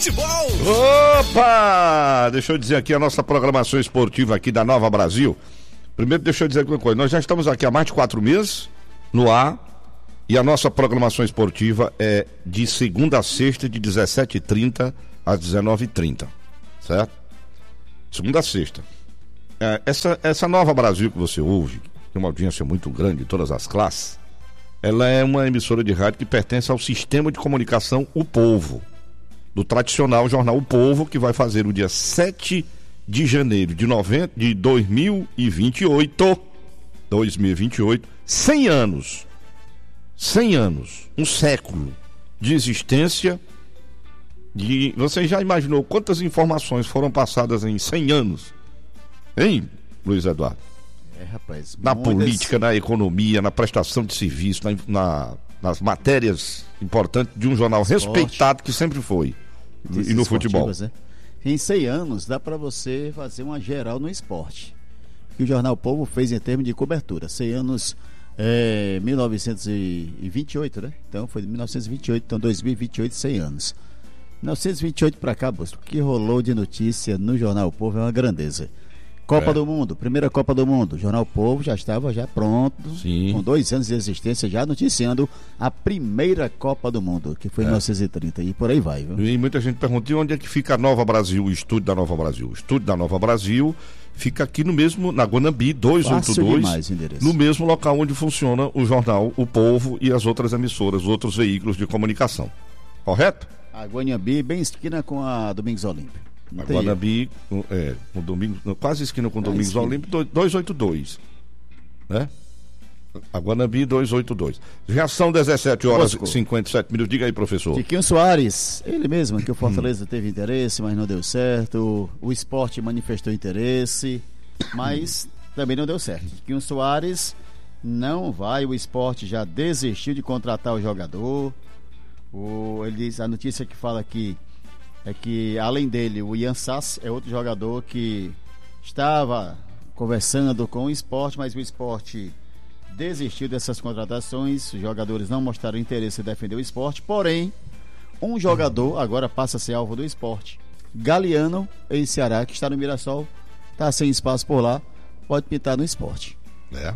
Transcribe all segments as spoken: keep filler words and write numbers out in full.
Opa! Deixa eu dizer aqui a nossa programação esportiva aqui da Nova Brasil. Primeiro deixa eu dizer uma coisa, nós já estamos aqui há mais de quatro meses no ar e a nossa programação esportiva é de segunda a sexta de dezessete e trinta às dezenove e trinta, certo? Segunda a sexta. É, essa, essa Nova Brasil que você ouve, tem uma audiência muito grande de todas as classes, ela é uma emissora de rádio que pertence ao sistema de comunicação O Povo, do tradicional jornal O Povo, que vai fazer o dia sete de janeiro de, noventa, de dois mil e vinte e oito, dois mil e vinte e oito, cem anos, cem anos, um século de existência. De, você já imaginou quantas informações foram passadas em cem anos? Hein, Luiz Eduardo? É, rapaz. Na muitas... política, na economia, na prestação de serviço, na, na, nas matérias importantes de um jornal esporte, respeitado que sempre foi. E no futebol. Né? Em cem anos dá para você fazer uma geral no esporte. Que o Jornal Povo fez em termos de cobertura. cem anos, é, mil novecentos e vinte e oito, né? Então foi mil novecentos e vinte e oito, então dois mil e vinte e oito, cem anos. mil novecentos e vinte e oito para cá, Bosco, o que rolou de notícia no Jornal Povo é uma grandeza. Copa é. do Mundo, primeira Copa do Mundo, o Jornal Povo já estava já pronto, Sim. com dois anos de existência, já noticiando a primeira Copa do Mundo, que foi em é. mil novecentos e trinta, e por aí vai, viu? E muita gente pergunta, onde é que fica a Nova Brasil, o estúdio da Nova Brasil? O estúdio da Nova Brasil fica aqui no mesmo, na Guanambi duzentos e oitenta e dois, demais, no mesmo local onde funciona o jornal O Povo e as outras emissoras, os outros veículos de comunicação, correto? A Guanambi, bem esquina com a Domingos Olímpio. A Guanambi, é, com Domingos, quase esquina com o Domingos esquina. Olímpio, duzentos e oitenta e dois, né? A Guanambi duzentos e oitenta e dois. Já são dezessete horas e cinquenta e sete minutos. Diga aí, professor. Tiquinho Soares, ele mesmo, que o Fortaleza teve interesse, mas não deu certo. O Sport manifestou interesse, mas também não deu certo. Tiquinho Soares não vai, o Sport já desistiu de contratar o jogador. O, ele diz, a notícia que fala aqui é que, além dele, o Ian Sass é outro jogador que estava conversando com o Sport, mas o Sport desistiu dessas contratações. Os jogadores não mostraram interesse em defender o Sport, porém um jogador agora passa a ser alvo do Sport. Galeano, ex-Ceará, que está no Mirassol, está sem espaço por lá, pode pintar no Sport. É.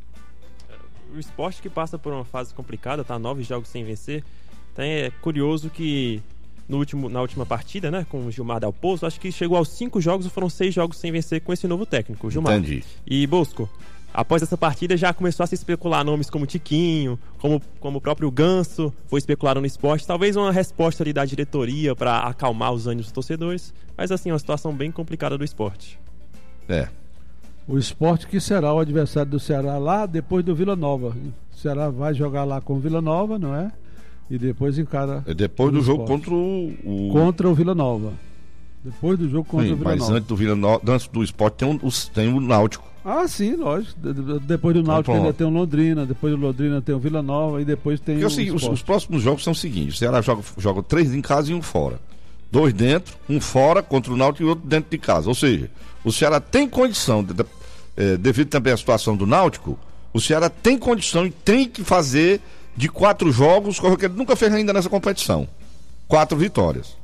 O Sport que passa por uma fase complicada, tá nove jogos sem vencer. Então é curioso que no último, na última partida, né, com o Gilmar Del Pozo, acho que chegou aos cinco jogos, foram seis jogos sem vencer com esse novo técnico, o Gilmar. Entendi. E Bosco, após essa partida já começou a se especular nomes como Tiquinho, como, como o próprio Ganso, foi especulado no Esporte, talvez uma resposta ali da diretoria para acalmar os ânimos dos torcedores, mas assim, é uma situação bem complicada do Esporte. É. O Esporte que será o adversário do Ceará lá depois do Vila Nova. O Ceará vai jogar lá com o Vila Nova, não é? E depois encara. É depois do jogo contra o, o. Contra o Vila Nova. Depois do jogo contra sim, o Vila mas Nova. Mas antes do Vila Nova, antes do Sport tem, um, tem o Náutico. Ah, sim, lógico. Depois do Náutico então, ainda tem o Londrina, depois do Londrina tem o Vila Nova e depois tem Porque, o. Assim, os, os próximos jogos são os seguintes: o Ceará joga, joga três em casa e um fora. Dois dentro, um fora contra o Náutico e outro dentro de casa. Ou seja, o Ceará tem condição, de, de, é, devido também à situação do Náutico, o Ceará tem condição e tem que fazer. De quatro jogos, que ele nunca fez ainda nessa competição. Quatro vitórias.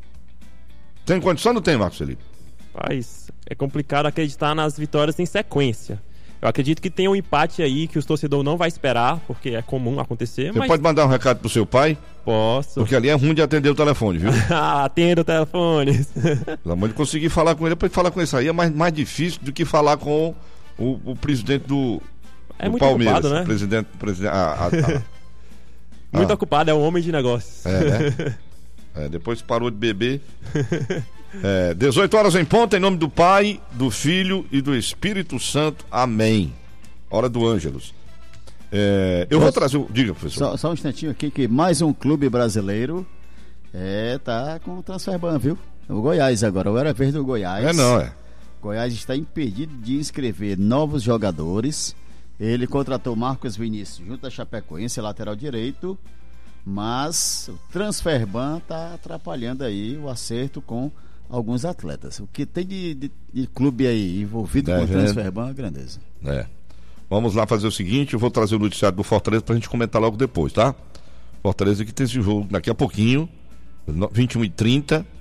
Tem condição ou não tem, Marcos Felipe? Mas é complicado acreditar nas vitórias em sequência. Eu acredito que tem um empate aí que o torcedor não vai esperar, porque é comum acontecer. Você mas... pode mandar um recado pro seu pai? Posso. Porque ali é ruim de atender o telefone, viu? Atendo o telefone. Pelo amor de conseguir falar com ele, para falar com isso aí é mais, mais difícil do que falar com o, o presidente do, é do muito Palmeiras. Ocupado, né? Presidente, presidente, a, a, a... Muito ah. ocupado, é um homem de negócios. É, né? É, depois parou de beber. É, dezoito horas em ponto, em nome do Pai, do Filho e do Espírito Santo. Amém. Hora do Ângelos. É, eu Posso... vou trazer o... Diga, professor. Só, só um instantinho aqui, que mais um clube brasileiro é, tá com o transferban, viu? O Goiás agora, o Era Verde do Goiás. É não, é. Goiás está impedido de inscrever novos jogadores. Ele contratou Marcos Vinícius junto à Chapecoense, lateral direito, mas o Transferban está atrapalhando aí o acerto com alguns atletas. O que tem de, de, de clube aí envolvido é, com o Transferban é grandeza. É. Vamos lá fazer o seguinte, eu vou trazer o noticiário do Fortaleza pra gente comentar logo depois, tá? Fortaleza que tem esse jogo daqui a pouquinho, vinte e uma e trinta,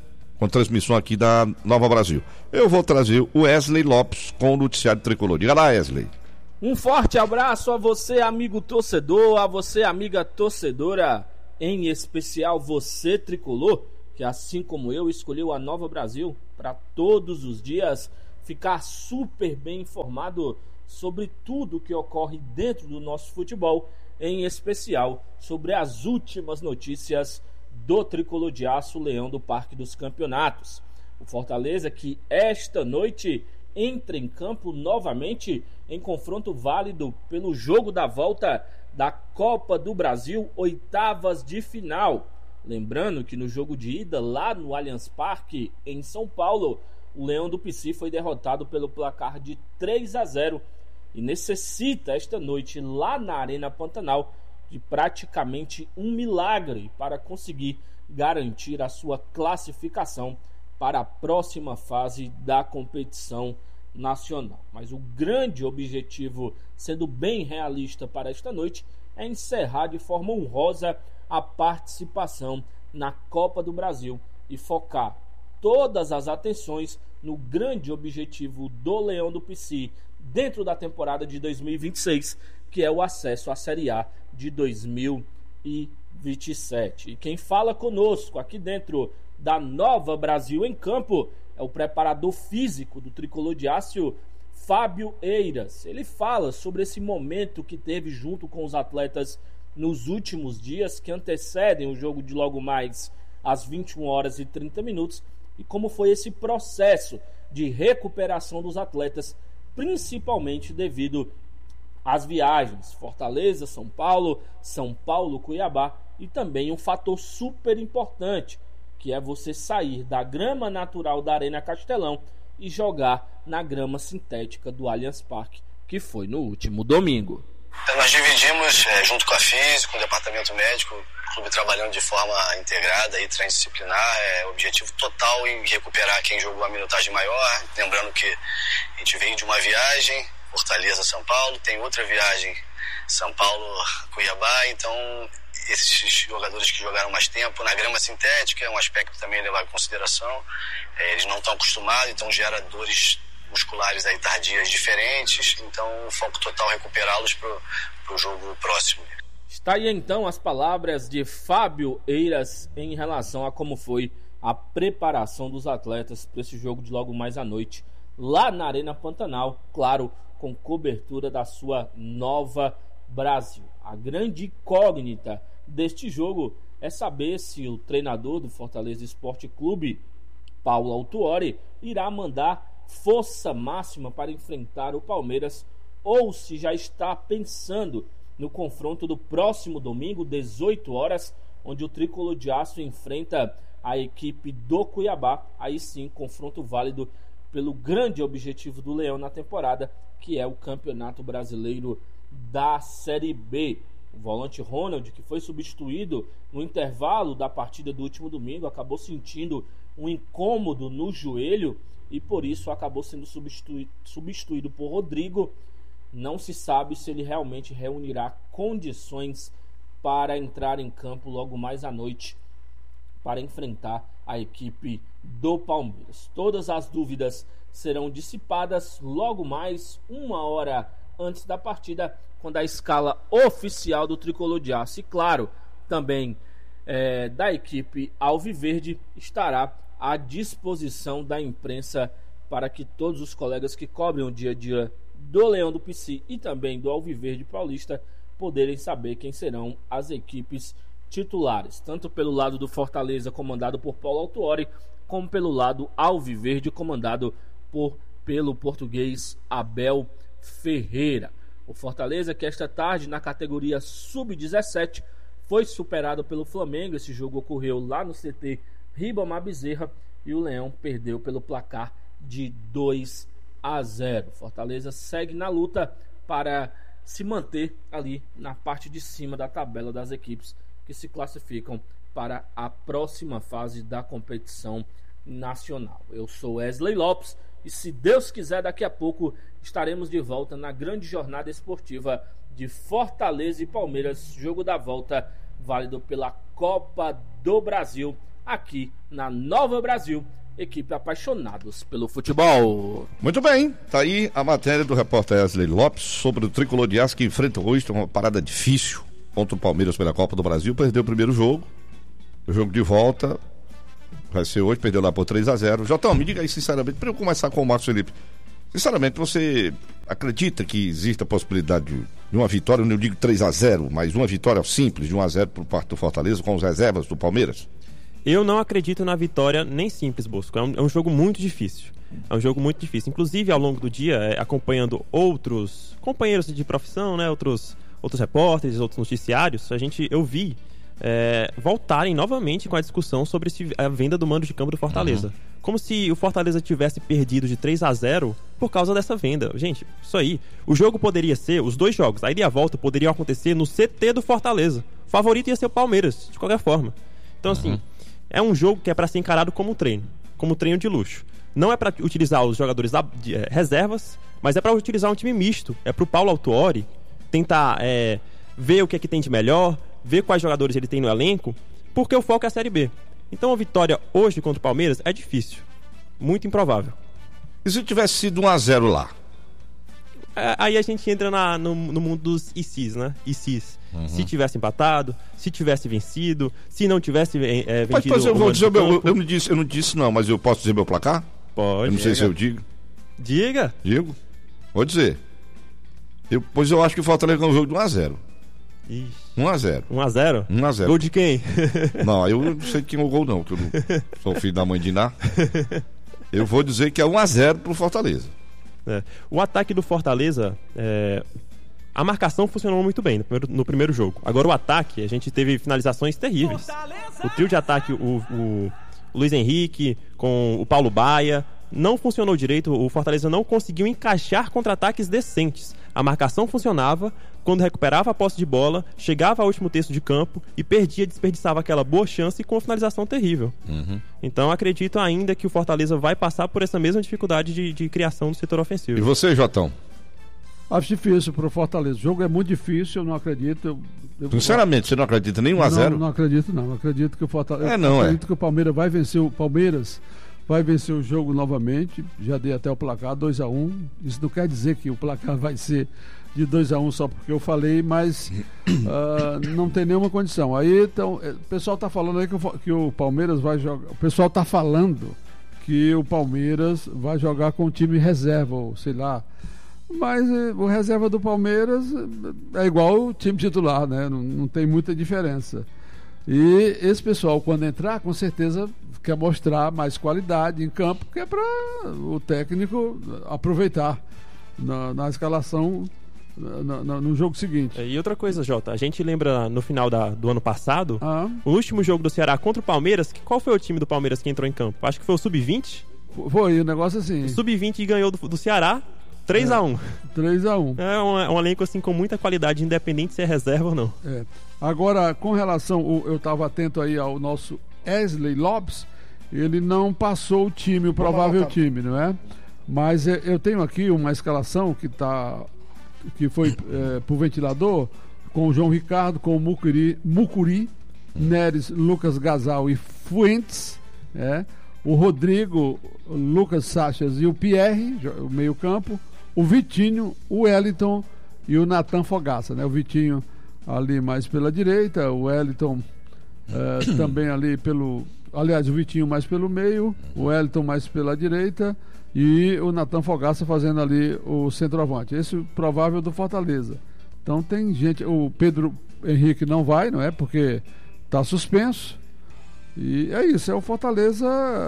com transmissão aqui da Nova Brasil. Eu vou trazer o Wesley Lopes com o noticiário tricolor. Diga lá, Wesley. Um forte abraço a você, amigo torcedor, a você, amiga torcedora, em especial você, tricolor, que assim como eu escolheu a Nova Brasil para todos os dias ficar super bem informado sobre tudo que ocorre dentro do nosso futebol, em especial sobre as últimas notícias do Tricolor de Aço Leão do Parque dos Campeonatos. O Fortaleza que esta noite entra em campo novamente em confronto válido pelo jogo da volta da Copa do Brasil, oitavas de final. Lembrando que no jogo de ida lá no Allianz Parque, em São Paulo, o Leão do Pici foi derrotado pelo placar de três a zero e necessita esta noite lá na Arena Pantanal de praticamente um milagre para conseguir garantir a sua classificação para a próxima fase da competição nacional. Mas o grande objetivo, sendo bem realista para esta noite, é encerrar de forma honrosa a participação na Copa do Brasil e focar todas as atenções no grande objetivo do Leão do Pici dentro da temporada de dois mil e vinte e seis, que é o acesso à Série A de dois mil e vinte e sete. E quem fala conosco aqui dentro da Nova Brasil em Campo é o preparador físico do Tricolor de Aço, Fábio Eiras. Ele fala sobre esse momento que teve junto com os atletas nos últimos dias que antecedem o jogo de logo mais às vinte e uma horas e trinta minutos e como foi esse processo de recuperação dos atletas, principalmente devido às viagens Fortaleza, São Paulo, São Paulo, Cuiabá, e também um fator super importante, que é você sair da grama natural da Arena Castelão e jogar na grama sintética do Allianz Parque, que foi no último domingo. Nós dividimos, é, junto com a Física, com o departamento médico, o clube trabalhando de forma integrada e transdisciplinar, é, objetivo total em recuperar quem jogou a minutagem maior. Lembrando que a gente veio de uma viagem, Fortaleza-São Paulo, tem outra viagem, São Paulo-Cuiabá, então esses jogadores que jogaram mais tempo na grama sintética é um aspecto também levado em consideração. É, eles não estão acostumados, então gera dores musculares aí tardias diferentes, então o foco total é recuperá-los para o jogo próximo. Está aí então as palavras de Fábio Eiras em relação a como foi a preparação dos atletas para esse jogo de logo mais à noite, lá na Arena Pantanal, claro, com cobertura da sua Nova Brasil. A grande incógnita deste jogo é saber se o treinador do Fortaleza Esporte Clube, Paulo Autuori, irá mandar força máxima para enfrentar o Palmeiras ou se já está pensando no confronto do próximo domingo, dezoito horas, onde o Tricolor de Aço enfrenta a equipe do Cuiabá. Aí sim, confronto válido pelo grande objetivo do Leão na temporada, que é o Campeonato Brasileiro da Série B. O volante Ronald, que foi substituído no intervalo da partida do último domingo, acabou sentindo um incômodo no joelho e por isso acabou sendo substituído, substituído por Rodrigo. Não se sabe se ele realmente reunirá condições para entrar em campo logo mais à noite para enfrentar a equipe do Palmeiras. Todas as dúvidas serão dissipadas logo mais uma hora antes da partida, quando a escala oficial do Tricolor de Aço e, claro, também é, da equipe alviverde estará à disposição da imprensa para que todos os colegas que cobrem o dia a dia do Leão do Pici e também do Alviverde Paulista poderem saber quem serão as equipes titulares, tanto pelo lado do Fortaleza, comandado por Paulo Autuori, como pelo lado alviverde, comandado por, pelo português Abel Ferreira. O Fortaleza, que esta tarde na categoria sub dezessete foi superado pelo Flamengo. Esse jogo ocorreu lá no C T Ribamar Bezerra e o Leão perdeu pelo placar de dois a zero. Fortaleza segue na luta para se manter ali na parte de cima da tabela das equipes que se classificam para a próxima fase da competição nacional. Eu sou Wesley Lopes e, se Deus quiser, daqui a pouco estaremos de volta na grande jornada esportiva de Fortaleza e Palmeiras, jogo da volta válido pela Copa do Brasil, aqui na Nova Brasil, equipe apaixonados pelo futebol. Muito bem, tá aí a matéria do repórter Wesley Lopes sobre o Tricolor de Aço, que enfrenta hoje uma parada difícil contra o Palmeiras pela Copa do Brasil. Perdeu o primeiro jogo, o jogo de volta vai ser hoje, perdeu lá por três a zero. Jotão, me diga aí sinceramente, para eu começar com o Marcos Felipe, sinceramente, você acredita que existe a possibilidade de, de uma vitória, eu não digo três a zero, mas uma vitória simples de um a zero por parte do Fortaleza com as reservas do Palmeiras? Eu não acredito na vitória nem simples, Bosco. É um, é um jogo muito difícil. É um jogo muito difícil. Inclusive, ao longo do dia, é, acompanhando outros companheiros de profissão, né, outros, outros repórteres, outros noticiários, a gente, eu vi é, voltarem novamente com a discussão sobre esse, a venda do mando de campo do Fortaleza. Uhum. Como se o Fortaleza tivesse perdido de três a zero por causa dessa venda. Gente, isso aí. O jogo poderia ser, os dois jogos, a ida e a volta, poderiam acontecer no C T do Fortaleza. O favorito ia ser o Palmeiras, de qualquer forma. Então, assim... Uhum. É um jogo que é para ser encarado como um treino, como um treino de luxo. Não é para utilizar os jogadores de, é, reservas, mas é para utilizar um time misto. É para o Paulo Autuori tentar é, ver o que é que tem de melhor, ver quais jogadores ele tem no elenco, porque o foco é a Série B. Então a vitória hoje contra o Palmeiras é difícil, muito improvável. E se tivesse sido um a zero lá? É, aí a gente entra na, no, no mundo dos I C s, né? I C s. Uhum. Se tivesse empatado, se tivesse vencido, se não tivesse é, vencido. Mas eu vou dizer, meu, eu, não disse, eu não disse não, mas eu posso dizer meu placar? Pode. Eu não sei diga. se eu digo. Diga. Digo. Vou dizer. Eu, pois eu acho que o Fortaleza ganhou um jogo de um a zero. Ixi. um a zero. um a zero? um a zero. Gol de quem? Não, eu não sei quem é o gol não, que eu não sou filho da mãe de Iná. Eu vou dizer que é um a zero pro Fortaleza. É. O ataque do Fortaleza, é... a marcação funcionou muito bem no primeiro, no primeiro jogo. Agora o ataque, a gente teve finalizações terríveis. O trio de ataque, o, o, o Luiz Henrique com o Paulo Baia, não funcionou direito. O Fortaleza não conseguiu encaixar contra-ataques decentes. A marcação funcionava, quando recuperava a posse de bola, chegava ao último terço de campo e perdia, desperdiçava aquela boa chance com a finalização terrível. Uhum. Então acredito ainda que o Fortaleza vai passar por essa mesma dificuldade de, de criação do setor ofensivo. E você, Jotão? Acho difícil para o Fortaleza. O jogo é muito difícil, eu não acredito. Eu, eu... Sinceramente, você não acredita nem um a zero? Não, não acredito não. Eu acredito que o Fortaleza. É, não, eu acredito é. que o Palmeiras vai vencer o Palmeiras. Vai vencer o jogo novamente. Já dei até o placar dois a um. Isso não quer dizer que o placar vai ser de dois a um só porque eu falei, mas uh, não tem nenhuma condição. Aí então, o pessoal está falando aí que o, que o Palmeiras vai jogar. O pessoal está falando que o Palmeiras vai jogar com o time reserva, ou sei lá. Mas eh, o reserva do Palmeiras é igual o time titular, né? Não, não tem muita diferença. E esse pessoal, quando entrar, com certeza quer mostrar mais qualidade em campo, que é para o técnico aproveitar na, na escalação na, na, no jogo seguinte. E outra coisa, Jota, a gente lembra no final da, do ano passado, ah. o último jogo do Ceará contra o Palmeiras, que, qual foi o time do Palmeiras que entrou em campo? Acho que foi o sub vinte? Foi, o negócio assim. O sub vinte ganhou do, do Ceará três a um. três a um. É um, é um elenco assim com muita qualidade, independente se é reserva ou não. É. Agora, com relação, eu estava atento aí ao nosso Wesley Lopes, ele não passou o time, o provável time, não é? Mas eu tenho aqui uma escalação que, tá, que foi é, por ventilador, com o João Ricardo, com o Mucuri, Mucuri Neres, Lucas Gasal e Fuentes, é, o Rodrigo, o Lucas Sachas e o Pierre, o meio campo, o Vitinho, o Wellington e o Natan Fogaça, né? O Vitinho ali mais pela direita, o Wellington é, também ali pelo... Aliás, o Vitinho mais pelo meio, o Wellington mais pela direita e o Natan Fogaça fazendo ali o centroavante. Esse é o provável do Fortaleza. Então tem gente... O Pedro Henrique não vai, não é? Porque está suspenso. E é isso, é o Fortaleza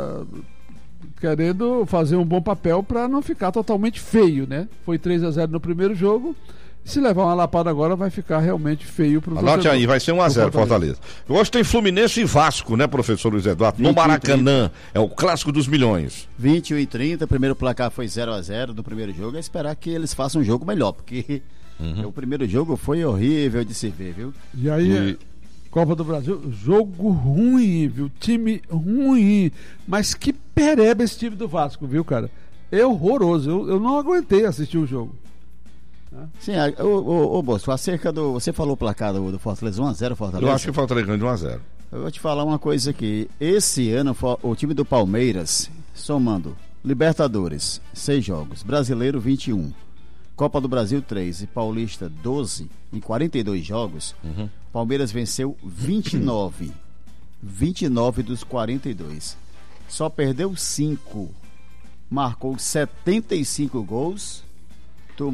querendo fazer um bom papel para não ficar totalmente feio, né? Foi três a zero no primeiro jogo. Se levar uma lapada agora, vai ficar realmente feio pro Anote torcedor, aí, vai ser um a zero Fortaleza. Fortaleza. Hoje tem Fluminense e Vasco, né, professor Luiz Eduardo? No Maracanã, é o clássico dos milhões. vinte e um e trinta, o primeiro placar foi zero a zero no primeiro jogo. É esperar que eles façam um jogo melhor, porque uhum. o primeiro jogo foi horrível de se ver, viu? E aí, e... Copa do Brasil, jogo ruim, viu? Time ruim. Mas que pereba esse time do Vasco, viu, cara? É horroroso. Eu, eu não aguentei assistir o jogo. Sim, o, o, o Bosco, acerca do. Você falou o placar do, do Fortaleza um a zero Fortaleza? Eu acho que o Fortaleza ganha de um a zero. Eu vou te falar uma coisa aqui. Esse ano, o time do Palmeiras, somando Libertadores, seis jogos, Brasileiro, vinte e um, Copa do Brasil, três e Paulista, doze, em quarenta e dois jogos, uhum. Palmeiras venceu vinte e nove. vinte e nove dos quarenta e dois. Só perdeu cinco. Marcou setenta e cinco gols